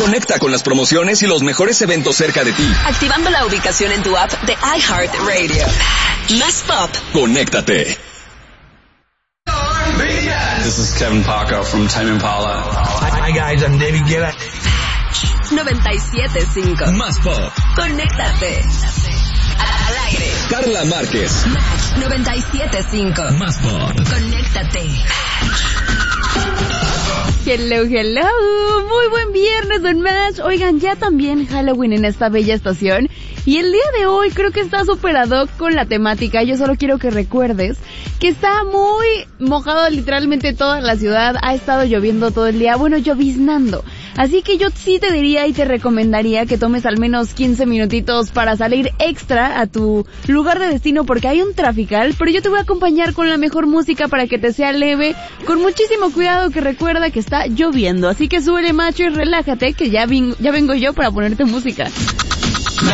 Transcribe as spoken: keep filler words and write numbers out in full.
Conecta con las promociones y los mejores eventos cerca de ti. Activando la ubicación en tu app de iHeartRadio. Más Pop. Conéctate. This is Kevin Parker from Tame Impala. Hi guys, I'm David Guetta. noventa y siete punto cinco. Más Pop. Conéctate. Al aire. Carla Márquez. Match noventa y siete punto cinco. Más Pop. Conéctate. Hello, hello, muy buen viernes, Don Match. Oigan, ya también Halloween en esta bella estación. Y el día de hoy creo que está super ad hoc con la temática. Yo solo quiero que recuerdes que está muy mojado literalmente toda la ciudad. Ha estado lloviendo todo el día, bueno, lloviznando. Así que yo sí te diría y te recomendaría que tomes al menos quince minutitos para salir extra a tu lugar de destino, porque hay un trafical, pero yo te voy a acompañar con la mejor música para que te sea leve, con muchísimo cuidado, que recuerda que está lloviendo. Así que súbele, macho, y relájate, que ya, vin- ya vengo yo para ponerte música.